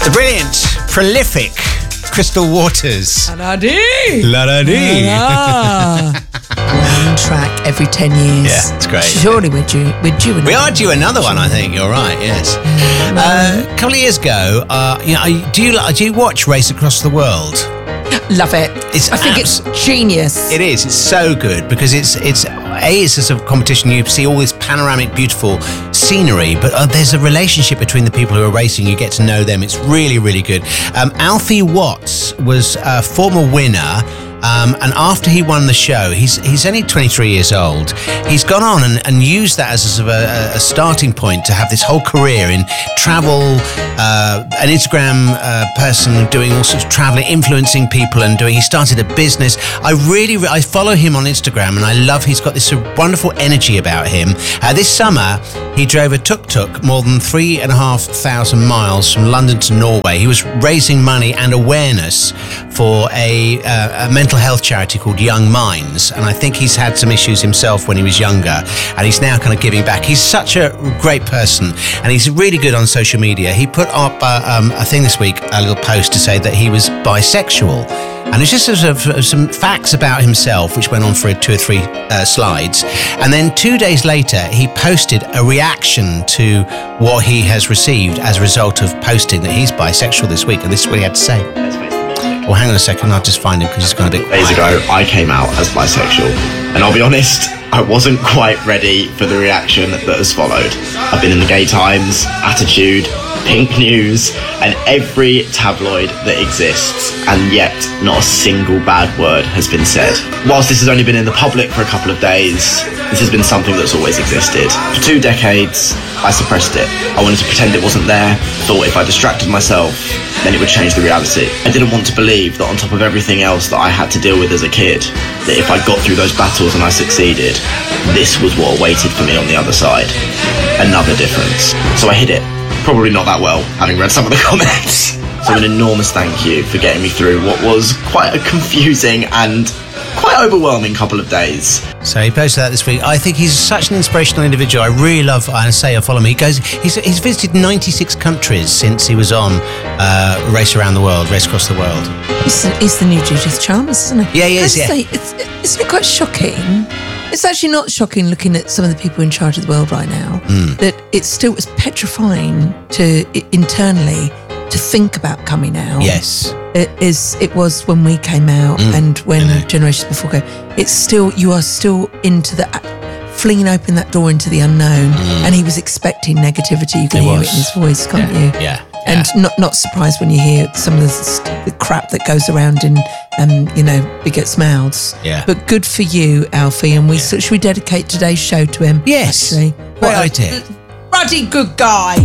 The brilliant, prolific Crystal Waters. La-da-dee. La-da-dee. One track every 10 years. Yeah, it's great. Surely we're due another We are due another one, I think. You're right, yes. A couple of years ago, do you watch Race Across the World? Love it. I think it's genius. It is. It's so good because it's a sort of competition. You see all this panoramic, beautiful scenery, but there's a relationship between the people who are racing. You get to know them. It's really, really good. Alfie Watts was a former winner. And after he won the show, he's only 23 years old. He's gone on and used that as a sort of a starting point to have this whole career in travel, an Instagram person doing all sorts of traveling, influencing people he started a business. I follow him on Instagram and I love, he's got this sort of wonderful energy about him. This summer, he drove a tuk-tuk more than 3,500 miles from London to Norway. He was raising money and awareness for a mental health charity called Young Minds, and I think he's had some issues himself when he was younger, and he's now kind of giving back. He's such a great person, and he's really good on social media. He put up a thing this week, a little post to say that he was bisexual, and it's just sort of some facts about himself, which went on for 2 or 3 slides, and then 2 days later he posted a reaction to what he has received as a result of posting that he's bisexual this week, and this is what he had to say. Well, hang on a second, I'll just find him because he's gone a bit quiet. Days ago, I came out as bisexual, and I'll be honest, I wasn't quite ready for the reaction that has followed. I've been in the Gay Times, Attitude, Pink News, and every tabloid that exists, and yet not a single bad word has been said. Whilst this has only been in the public for a couple of days, this has been something that's always existed. For 2 decades, I suppressed it. I wanted to pretend it wasn't there, thought if I distracted myself, then it would change the reality. I didn't want to believe that on top of everything else that I had to deal with as a kid, that if I got through those battles and I succeeded, this was what awaited for me on the other side. Another difference. So I hid it. Probably not that well, having read some of the comments. So an enormous thank you for getting me through what was quite a confusing and quite overwhelming couple of days. So he posted that this week. I think he's such an inspirational individual. I really love, I follow him. He's visited 96 countries since he was on Race Across the World. He's the new Judith Chalmers, isn't he? Yeah, he is, yeah. Isn't it quite shocking? It's actually not shocking looking at some of the people in charge of the world right now, that it was petrifying internally to think about coming out. Yes. It was when we came out and when generations before came. You are still into flinging open that door into the unknown, and he was expecting negativity. You can hear it in his voice, can't you? Yeah. And not surprised when you hear some of the crap that goes around in, bigots' mouths. Yeah. But good for you, Alfie. And should we dedicate today's show to him? Yes. Actually, Great idea. Bloody good guy.